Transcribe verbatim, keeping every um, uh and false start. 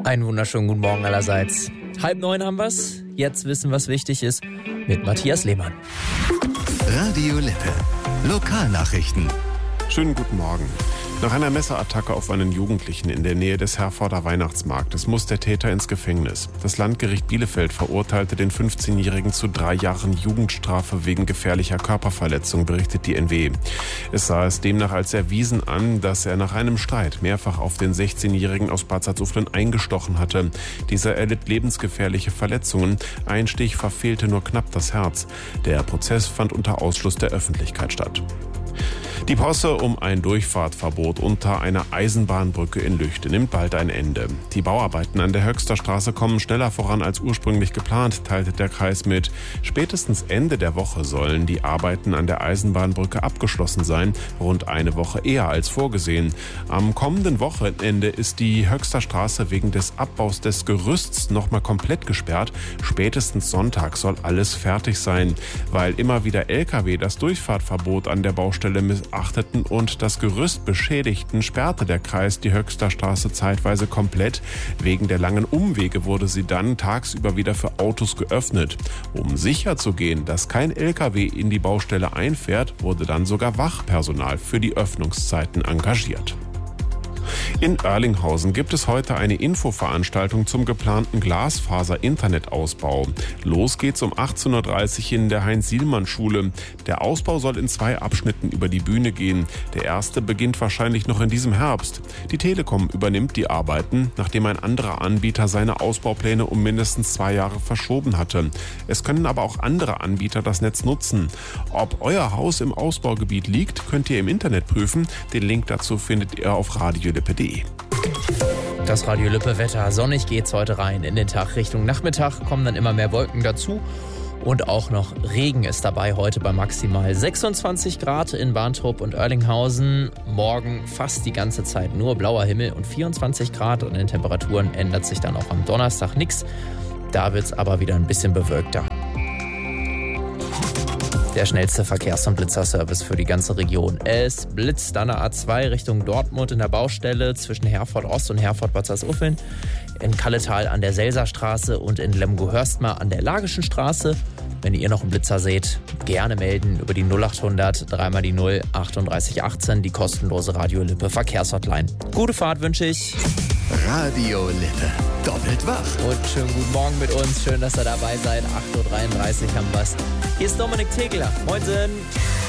Einen wunderschönen guten Morgen allerseits. Halb neun haben wir's. Jetzt wissen, was wichtig ist, mit Matthias Lehmann. Radio Lippe. Lokalnachrichten. Schönen guten Morgen. Nach einer Messerattacke auf einen Jugendlichen in der Nähe des Herforder Weihnachtsmarktes muss der Täter ins Gefängnis. Das Landgericht Bielefeld verurteilte den fünfzehnjährigen zu drei Jahren Jugendstrafe wegen gefährlicher Körperverletzung, berichtet die N W. Es sah es demnach als erwiesen an, dass er nach einem Streit mehrfach auf den sechzehnjährigen aus Bad Salzuflen eingestochen hatte. Dieser erlitt lebensgefährliche Verletzungen. Ein Stich verfehlte nur knapp das Herz. Der Prozess fand unter Ausschluss der Öffentlichkeit statt. Die Posse um ein Durchfahrtverbot unter einer Eisenbahnbrücke in Lüchte nimmt bald ein Ende. Die Bauarbeiten an der Höxter Straße kommen schneller voran als ursprünglich geplant, teilte der Kreis mit. Spätestens Ende der Woche sollen die Arbeiten an der Eisenbahnbrücke abgeschlossen sein, rund eine Woche eher als vorgesehen. Am kommenden Wochenende ist die Höxter Straße wegen des Abbaus des Gerüsts nochmal komplett gesperrt. Spätestens Sonntag soll alles fertig sein, weil immer wieder L K W das Durchfahrtverbot an der Baustelle missachteten und das Gerüst beschädigten, sperrte der Kreis die Höxter Straße zeitweise komplett. Wegen der langen Umwege wurde sie dann tagsüber wieder für Autos geöffnet. Um sicherzugehen, dass kein L K W in die Baustelle einfährt, wurde dann sogar Wachpersonal für die Öffnungszeiten engagiert. In Oerlinghausen gibt es heute eine Infoveranstaltung zum geplanten Glasfaser-Internetausbau. Los geht's um achtzehn Uhr dreißig in der Heinz-Sielmann-Schule. Der Ausbau soll in zwei Abschnitten über die Bühne gehen. Der erste beginnt wahrscheinlich noch in diesem Herbst. Die Telekom übernimmt die Arbeiten, nachdem ein anderer Anbieter seine Ausbaupläne um mindestens zwei Jahre verschoben hatte. Es können aber auch andere Anbieter das Netz nutzen. Ob euer Haus im Ausbaugebiet liegt, könnt ihr im Internet prüfen. Den Link dazu findet ihr auf radiolippe punkt de. Das Radio Lippe Wetter. Sonnig geht's heute rein in den Tag. Richtung Nachmittag kommen dann immer mehr Wolken dazu. Und auch noch Regen ist dabei heute bei maximal sechsundzwanzig Grad in Barntrup und Oerlinghausen. Morgen fast die ganze Zeit nur blauer Himmel und vierundzwanzig Grad. Und in den Temperaturen ändert sich dann auch am Donnerstag nichts. Da wird's aber wieder ein bisschen bewölkter. Der schnellste Verkehrs- und Blitzerservice für die ganze Region. Es blitzt an der A zwei Richtung Dortmund in der Baustelle zwischen Herford Ost und Herford Bad Salzuflen, in Kalletal an der Selserstraße und in Lemgo-Hörstmar an der Lagischen Straße. Wenn ihr noch einen Blitzer seht, gerne melden über die null achthundert dreimal die null achtunddreißig achtzehn, die kostenlose Radio Lippe Verkehrshotline. Gute Fahrt wünsche ich. Radio Lippe. Doppelt wach. Und schönen guten Morgen mit uns. Schön, dass ihr dabei seid. acht Uhr dreiunddreißig haben wir's. Hier ist Dominik Tegler. Moinsen.